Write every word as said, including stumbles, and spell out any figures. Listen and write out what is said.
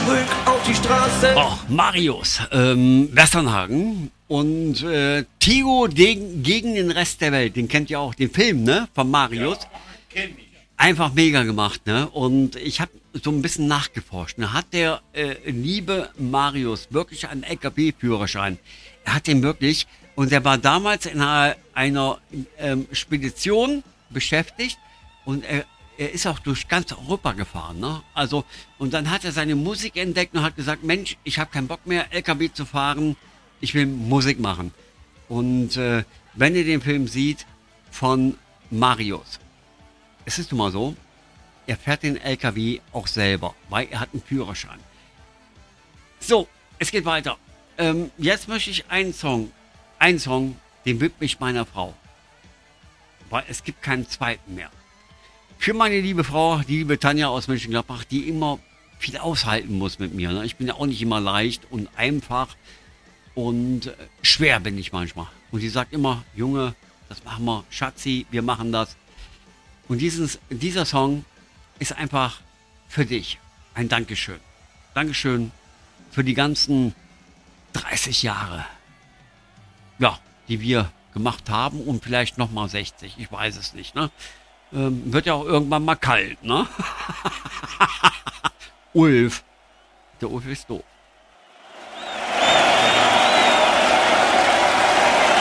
zurück auf die Straße. Oh, Marius, ähm, Westernhagen und äh, Tigo gegen, gegen den Rest der Welt. Den kennt ihr auch, den Film, ne? Von Marius. Ja, kenn ich. Einfach mega gemacht, ne? Und ich habe so ein bisschen nachgeforscht. Ne? Hat der äh, liebe Marius wirklich einen L K W-Führerschein? Er hat den wirklich. Und er war damals in einer, einer ähm, Spedition beschäftigt. Und er, er ist auch durch ganz Europa gefahren, ne? Also, und dann hat er seine Musik entdeckt und hat gesagt, Mensch, ich habe keinen Bock mehr, L K W zu fahren. Ich will Musik machen. Und äh, wenn ihr den Film seht von Marius, es ist nun mal so, er fährt den L K W auch selber, weil er hat einen Führerschein. So, es geht weiter. Ähm, jetzt möchte ich einen Song, einen Song, den widme ich meiner Frau. Weil es gibt keinen zweiten mehr. Für meine liebe Frau, die liebe Tanja aus Mönchengladbach, die immer viel aushalten muss mit mir. Ne? Ich bin ja auch nicht immer leicht und einfach und äh, schwer bin ich manchmal. Und die sagt immer, Junge, das machen wir, Schatzi, wir machen das. Und dieses, dieser Song ist einfach für dich ein Dankeschön. Dankeschön für die ganzen dreißig Jahre, ja, die wir gemacht haben und vielleicht nochmal sechzig, ich weiß es nicht, ne? Ähm, wird ja auch irgendwann mal kalt, ne? Ulf. Der Ulf ist doof.